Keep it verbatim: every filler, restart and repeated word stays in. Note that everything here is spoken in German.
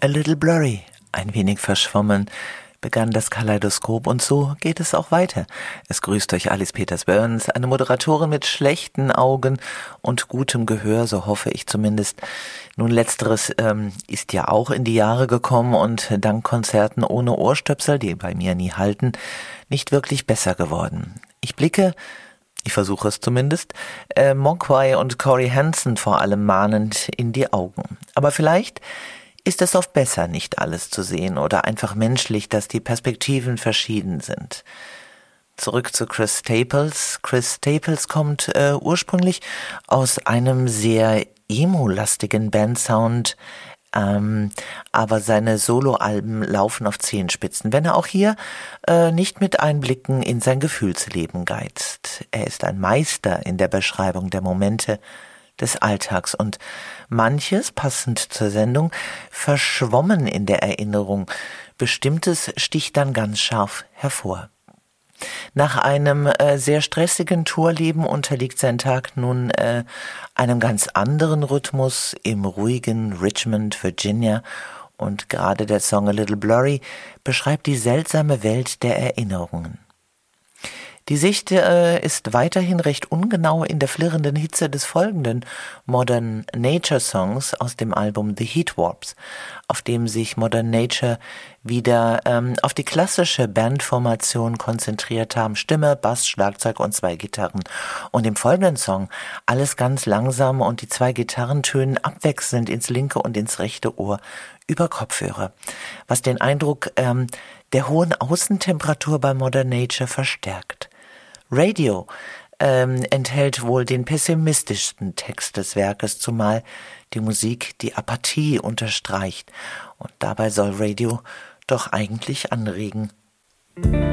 A little blurry, ein wenig verschwommen, begann das Kaleidoskop und so geht es auch weiter. Es grüßt euch Alice Peters-Burns, eine Moderatorin mit schlechten Augen und gutem Gehör, so hoffe ich zumindest. Nun, letzteres ähm, ist ja auch in die Jahre gekommen und dank Konzerten ohne Ohrstöpsel, die bei mir nie halten, nicht wirklich besser geworden. Ich blicke, ich versuche es zumindest, äh, Mogwai und Corey Hansen vor allem mahnend in die Augen. Aber vielleicht ist es oft besser, nicht alles zu sehen oder einfach menschlich, dass die Perspektiven verschieden sind. Zurück zu Chris Staples. Chris Staples kommt äh, ursprünglich aus einem sehr emo-lastigen Bandsound, ähm, aber seine Soloalben laufen auf Zehenspitzen, wenn er auch hier äh, nicht mit Einblicken in sein Gefühlsleben geizt. Er ist ein Meister in der Beschreibung der Momente des Alltags und manches, passend zur Sendung, verschwommen in der Erinnerung. Bestimmtes sticht dann ganz scharf hervor. Nach einem äh, sehr stressigen Tourleben unterliegt sein Tag nun äh, einem ganz anderen Rhythmus im ruhigen Richmond, Virginia, und gerade der Song A Little Blurry beschreibt die seltsame Welt der Erinnerungen. Die Sicht äh, ist weiterhin recht ungenau in der flirrenden Hitze des folgenden Modern Nature Songs aus dem Album The Heat Warps, auf dem sich Modern Nature wieder ähm, auf die klassische Bandformation konzentriert haben. Stimme, Bass, Schlagzeug und zwei Gitarren. Und im folgenden Song alles ganz langsam und die zwei Gitarrentönen abwechselnd ins linke und ins rechte Ohr über Kopfhörer, was den Eindruck ähm, der hohen Außentemperatur bei Modern Nature verstärkt. Radio ähm, enthält wohl den pessimistischsten Text des Werkes, zumal die Musik die Apathie unterstreicht. Und dabei soll Radio doch eigentlich anregen.